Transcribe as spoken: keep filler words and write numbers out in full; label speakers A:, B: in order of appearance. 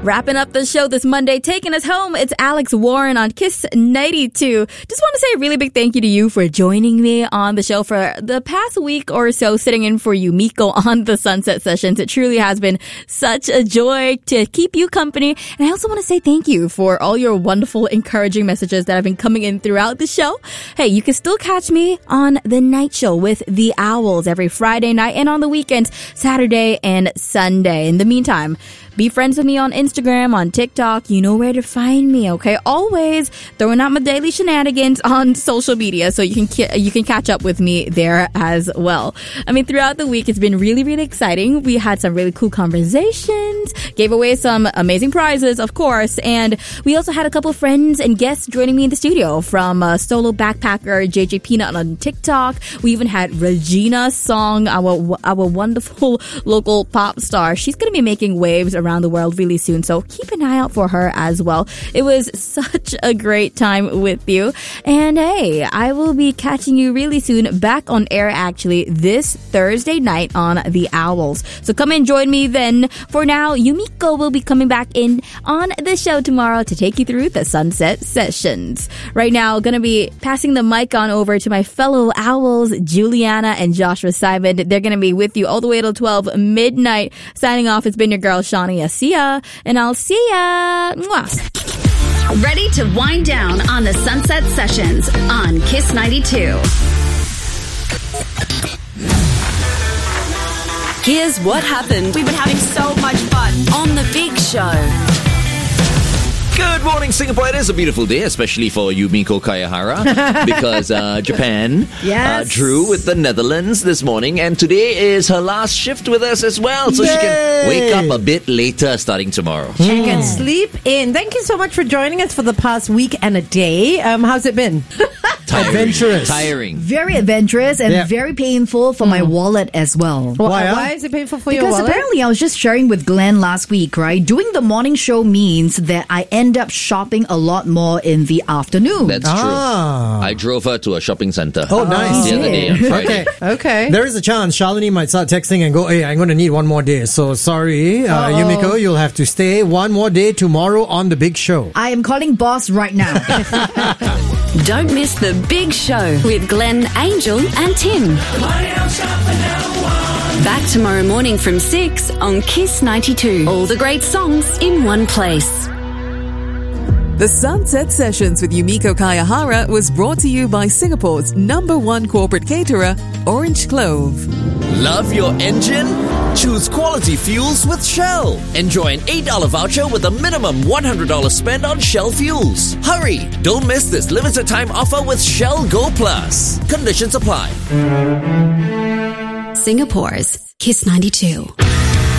A: Wrapping up the show this Monday, taking us home, it's Alex Warren on Kiss ninety-two. Just want to say a really big thank you to you for joining me on the show for the past week or so, sitting in for Yumiko on the Sunset Sessions. It truly has been such a joy to keep you company. And I also want to say thank you for all your wonderful, encouraging messages that have been coming in throughout the show. Hey, you can still catch me on The Night Show with The Owls every Friday night and on the weekends, Saturday and Sunday. In the meantime, be friends with me on Instagram, on TikTok. You know where to find me, okay? Always throwing out my daily shenanigans on social media, so you can ki- you can catch up with me there as well. I mean, throughout the week, it's been really, really exciting. We had some really cool conversations, gave away some amazing prizes, of course, and we also had a couple friends and guests joining me in the studio, from uh, solo backpacker J J Peanut on TikTok. We even had Regina Song, our our wonderful local pop star. She's going to be making waves around the world really soon, so keep an eye out for her as well. It was such a great time with you, and hey, I will be catching you really soon back on air, actually, this Thursday night on The Owls. So come and join me then. For now, Yumiko will be coming back in on the show tomorrow to take you through the Sunset Sessions. Right now, gonna be passing the mic on over to my fellow Owls, Juliana and Joshua Simon. They're gonna be with you all the way till twelve midnight. Signing off, it's been your girl, Shawnee. See ya, and I'll see ya. Mwah.
B: Ready to wind down on the Sunset Sessions on Kiss ninety-two.
C: Here's what happened.
D: We've been having so much fun
C: on The Big Show.
E: Good morning, Singapore. It is a beautiful day, especially for Yumiko Kayahara, because uh, Japan
D: yes.
E: uh, drew with the Netherlands this morning, and today is her last shift with us as well, so
F: Yay.
E: she can wake up a bit later starting tomorrow.
F: She can sleep in. Thank you so much for joining us for the past week and a day. Um, how's it been?
E: Tiring.
F: Adventurous.
E: Tiring.
G: Very adventurous and
F: Yeah.
G: very painful for my wallet as well.
F: Why,
G: uh?
F: why is it painful for your
G: Because
F: wallet?
G: apparently I was just sharing with Glenn last week, right? Doing the morning show means that I end up shopping a lot more in the afternoon.
E: That's true.
F: Ah.
E: I drove her to a shopping center.
F: Oh, nice.
E: The other day on Friday.
F: Okay. Okay.
H: There is a chance Shalini might start texting and go, hey, I'm going to need one more day. So sorry, uh,
F: Uh-oh.
H: Yumiko, you'll have to stay one more day tomorrow on The Big Show.
G: I am calling boss right now.
C: Don't miss The Big Show with Glenn, Angel and Tim. Back tomorrow morning from six on Kiss ninety-two. All the great songs in one place.
I: The Sunset Sessions with Yumiko Kayahara was brought to you by Singapore's number one corporate caterer, Orange Clove.
E: Love your engine? Choose quality fuels with Shell. Enjoy an eight dollars voucher with a minimum one hundred dollars spend on Shell fuels. Hurry! Don't miss this limited time offer with Shell Go Plus. Conditions apply.
B: Singapore's Kiss ninety-two.